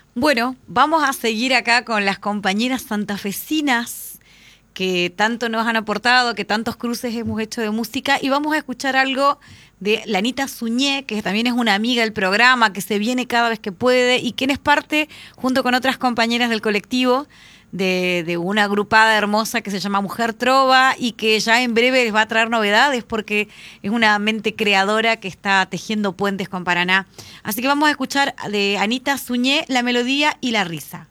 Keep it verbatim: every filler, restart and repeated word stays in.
Bueno, vamos a seguir acá con las compañeras santafesinas que tanto nos han aportado, que tantos cruces hemos hecho de música, y vamos a escuchar algo de Lanita Suñé, que también es una amiga del programa, que se viene cada vez que puede y quien es parte, junto con otras compañeras del colectivo, de, de una agrupada hermosa que se llama Mujer Trova y que ya en breve les va a traer novedades porque es una mente creadora que está tejiendo puentes con Paraná. Así que vamos a escuchar de Anita Suñé la melodía y la risa.